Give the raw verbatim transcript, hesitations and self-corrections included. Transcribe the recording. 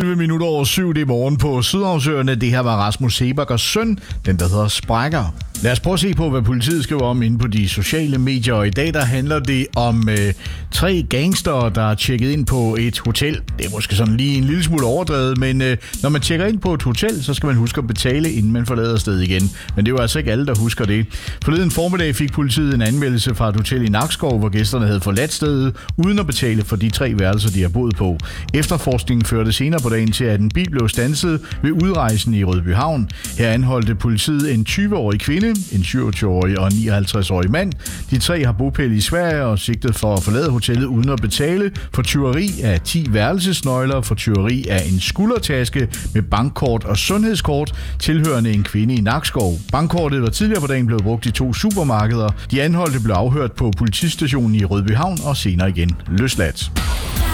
elleve minutter over syv det morgen på Sydhavsøerne. Det her var Rasmus Seebachers søn, den der hedder Sprækker. Lad os prøve at se på, hvad politiet skriver om inde på de sociale medier. Og i dag der handler det om øh, tre gangster, der er tjekket ind på et hotel. Det er måske sådan lige en lille smule overdrevet, men øh, når man tjekker ind på et hotel, så skal man huske at betale, inden man forlader stedet igen. Men det er jo altså ikke alle, der husker det. Forleden formiddag fik politiet en anmeldelse fra et hotel i Nakskov, hvor gæsterne havde forladt stedet, uden at betale for de tre værelser, de har boet på. Efterforskningen førte senere på dagen til, at en bil blev standset ved udrejsen i Rødbyhavn. Her anholdte politiet en tyve-årig kvinde, en syvogtyve-årig og en nioghalvtreds-årig mand. De tre har bopæl i Sverige og sigtet for at forlade hotellet uden at betale for tyveri af ti værelsesnøgler, for tyveri af en skuldertaske med bankkort og sundhedskort, tilhørende en kvinde i Nakskov. Bankkortet var tidligere på dagen blevet brugt i to supermarkeder. De anholdte blev afhørt på politistationen i Rødbyhavn og senere igen løsladt.